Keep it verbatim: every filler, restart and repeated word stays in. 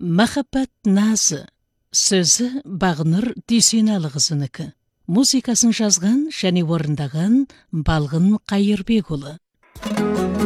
Махаббат назы. Сөзі Бағнұр Дүйсенәліқызынікі. Музыкасын жазған және орындаған Балғын Қайырбекұлы.